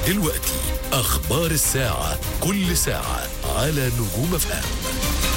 دلوقتي أخبار الساعة، كل ساعة على نجوم FM.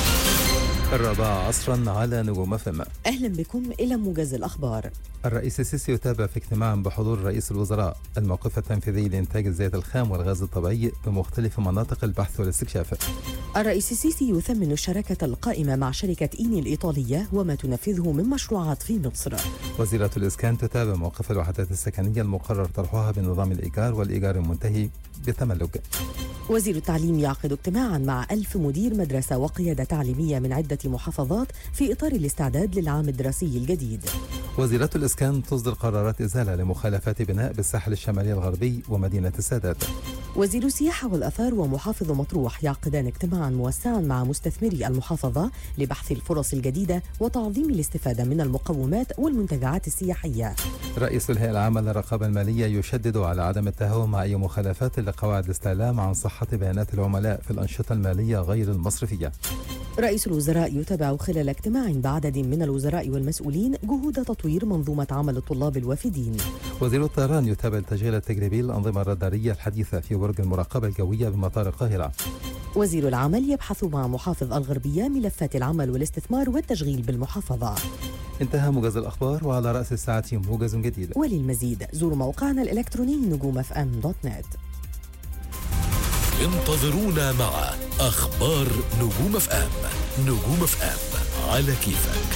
4 عصرا على نجوم FM. أهلا بكم إلى موجز الأخبار. الرئيس السيسي يتابع في اجتماع بحضور رئيس الوزراء الموقف التنفيذي لإنتاج الزيت الخام والغاز الطبيعي بمختلف مناطق البحث والاستكشاف. الرئيس السيسي يثمن الشراكة القائمة مع شركة إيني الإيطالية وما تنفذه من مشروعات في مصر. وزيرة الإسكان تتابع موقف الوحدات السكنية المقرر طرحها بنظام الإيجار والإيجار المنتهي بتملك. وزير التعليم يعقد اجتماعا مع 1000 مدير مدرسة وقيادة تعليمية من عدة محافظات في إطار الاستعداد للعام الدراسي الجديد. وزيرة الإسكان تصدر قرارات إزالة لمخالفات بناء بالساحل الشمالي الغربي ومدينة السادات. وزير السياحة والآثار ومحافظ مطروح يعقدان اجتماعا موسعا مع مستثمري المحافظة لبحث الفرص الجديدة وتعظيم الاستفادة من المقومات والمنتجعات السياحية. رئيس الهيئة العامة للرقابة المالية يشدد على عدم التهاون مع أي مخالفات لقواعد الاستعلام عن صحة بيانات العملاء في الأنشطة المالية غير المصرفية. رئيس الوزراء يتابع خلال اجتماع بعدد من الوزراء والمسؤولين جهود تطوير منظومة عمل الطلاب الوافدين. وزير الطيران يتابع التشغيل التجريبي للأنظمة الرادارية الحديثة في برج المراقبة الجوية بمطار القاهرة. وزير العمل يبحث مع محافظ الغربية ملفات العمل والاستثمار والتشغيل بالمحافظة. انتهى موجز الأخبار، وعلى رأس الساعة موجز جديد. وللمزيد زوروا موقعنا الإلكتروني نجومfm.net. انتظرونا مع أخبار نجوم FM. نجوم FM على كيفك.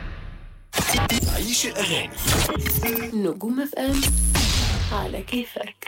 عيش الأغاني. نجوم FM على كيفك.